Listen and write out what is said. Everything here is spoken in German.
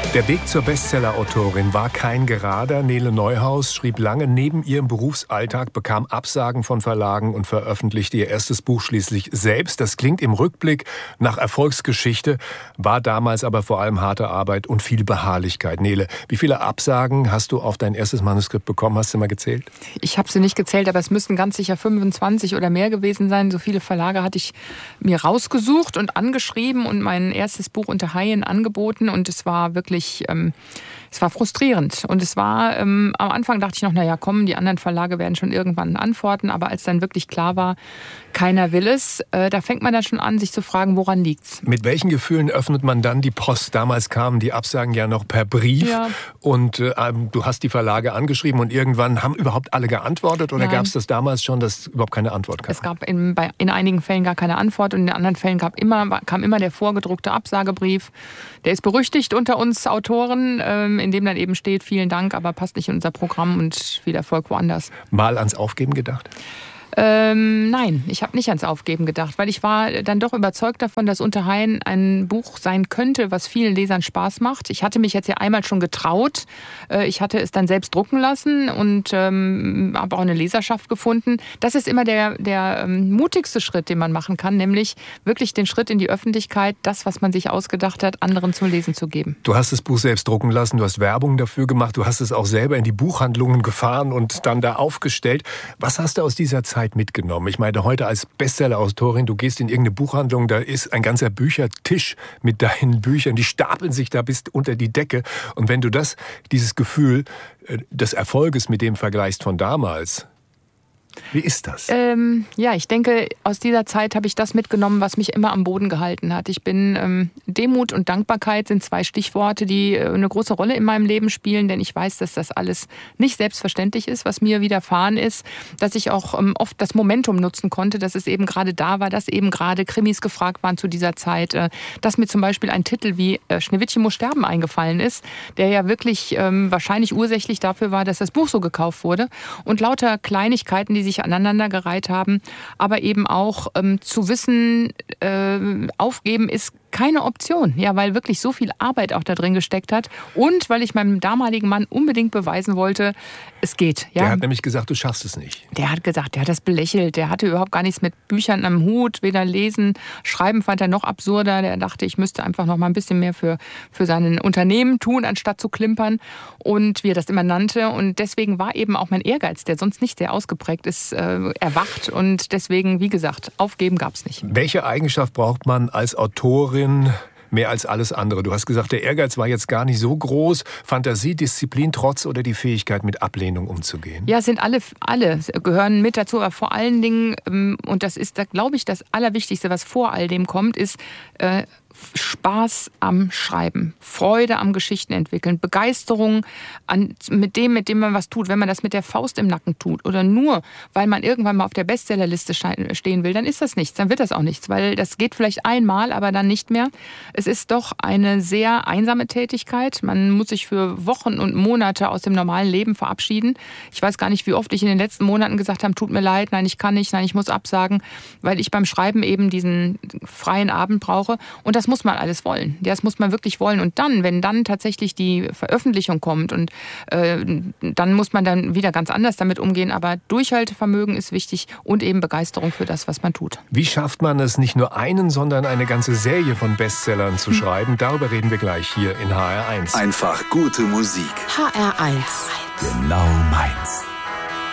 Der Weg zur Bestseller-Autorin war kein gerader. Nele Neuhaus schrieb lange neben ihrem Berufsalltag, bekam Absagen von Verlagen und veröffentlichte ihr erstes Buch schließlich selbst. Das klingt im Rückblick nach Erfolgsgeschichte, war damals aber vor allem harte Arbeit und viel Beharrlichkeit. Nele, wie viele Absagen hast du auf dein erstes Manuskript bekommen? Hast du mal gezählt? Ich habe sie nicht gezählt, aber es müssten ganz sicher 25 oder mehr gewesen sein. So viele Verlage hatte ich mir rausgesucht und angeschrieben und mein erstes Buch unter Haien angeboten. Und es war wirklich es war frustrierend. Und es war, am Anfang dachte ich noch, naja, komm, die anderen Verlage werden schon irgendwann antworten. Aber als dann wirklich klar war, keiner will es, da fängt man dann schon an, sich zu fragen, woran liegt's? Mit welchen Gefühlen öffnet man dann die Post? Damals kamen die Absagen ja noch per Brief. Ja. Und du hast die Verlage angeschrieben und irgendwann haben überhaupt alle geantwortet? Oder gab es das damals schon, dass überhaupt keine Antwort kam? Es gab in einigen Fällen gar keine Antwort und in anderen Fällen kam immer der vorgedruckte Absagebrief. Der ist berüchtigt unter uns Autoren, in dem dann eben steht, vielen Dank, aber passt nicht in unser Programm und viel Erfolg woanders. Mal ans Aufgeben gedacht? Nein, ich habe nicht ans Aufgeben gedacht, weil ich war dann doch überzeugt davon, dass Unter Haien ein Buch sein könnte, was vielen Lesern Spaß macht. Ich hatte mich jetzt ja einmal schon getraut. Ich hatte es dann selbst drucken lassen und habe auch eine Leserschaft gefunden. Das ist immer der mutigste Schritt, den man machen kann, nämlich wirklich den Schritt in die Öffentlichkeit, das, was man sich ausgedacht hat, anderen zum Lesen zu geben. Du hast das Buch selbst drucken lassen, du hast Werbung dafür gemacht, du hast es auch selber in die Buchhandlungen gefahren und dann da aufgestellt. Was hast du aus dieser Zeit mitgenommen? Ich meine, heute als Bestseller-Autorin, du gehst in irgendeine Buchhandlung, da ist ein ganzer Büchertisch mit deinen Büchern, die stapeln sich da bis unter die Decke. Und wenn du dieses Gefühl des Erfolges mit dem vergleichst von damals, wie ist das? Ja, ich denke, aus dieser Zeit habe ich das mitgenommen, was mich immer am Boden gehalten hat. Demut und Dankbarkeit sind zwei Stichworte, die eine große Rolle in meinem Leben spielen, denn ich weiß, dass das alles nicht selbstverständlich ist, was mir widerfahren ist, dass ich auch oft das Momentum nutzen konnte, dass es eben gerade da war, dass eben gerade Krimis gefragt waren zu dieser Zeit, dass mir zum Beispiel ein Titel wie Schneewittchen muss sterben eingefallen ist, der ja wirklich wahrscheinlich ursächlich dafür war, dass das Buch so gekauft wurde und lauter Kleinigkeiten, die sich aneinandergereiht haben, aber eben auch zu wissen, aufgeben ist keine Option, ja, weil wirklich so viel Arbeit auch da drin gesteckt hat und weil ich meinem damaligen Mann unbedingt beweisen wollte, es geht. Ja. Der hat nämlich gesagt, du schaffst es nicht. Der hat gesagt, der hat das belächelt, der hatte überhaupt gar nichts mit Büchern am Hut, weder lesen, schreiben fand er noch absurder, der dachte, ich müsste einfach noch mal ein bisschen mehr für sein Unternehmen tun, anstatt zu klimpern und wie er das immer nannte und deswegen war eben auch mein Ehrgeiz, der sonst nicht sehr ausgeprägt ist, erwacht und deswegen, wie gesagt, aufgeben gab es nicht. Welche Eigenschaft braucht man als Autorin mehr als alles andere? Du hast gesagt, der Ehrgeiz war jetzt gar nicht so groß. Fantasie, Disziplin, Trotz oder die Fähigkeit, mit Ablehnung umzugehen? Ja, es sind alle gehören mit dazu. Aber vor allen Dingen, und das ist, glaube ich, das Allerwichtigste, was vor all dem kommt, ist Spaß am Schreiben, Freude am Geschichten entwickeln, Begeisterung mit dem man was tut. Wenn man das mit der Faust im Nacken tut oder nur, weil man irgendwann mal auf der Bestsellerliste stehen will, dann ist das nichts, dann wird das auch nichts, weil das geht vielleicht einmal, aber dann nicht mehr. Es ist doch eine sehr einsame Tätigkeit. Man muss sich für Wochen und Monate aus dem normalen Leben verabschieden. Ich weiß gar nicht, wie oft ich in den letzten Monaten gesagt habe, tut mir leid, nein, ich kann nicht, nein, ich muss absagen, weil ich beim Schreiben eben diesen freien Abend brauche. Und das muss man alles wollen. Das muss man wirklich wollen. Und dann, wenn dann tatsächlich die Veröffentlichung kommt und dann muss man dann wieder ganz anders damit umgehen. Aber Durchhaltevermögen ist wichtig und eben Begeisterung für das, was man tut. Wie schafft man es, nicht nur einen, sondern eine ganze Serie von Bestsellern zu schreiben? Darüber reden wir gleich hier in HR1. Einfach gute Musik. HR1. Genau meins.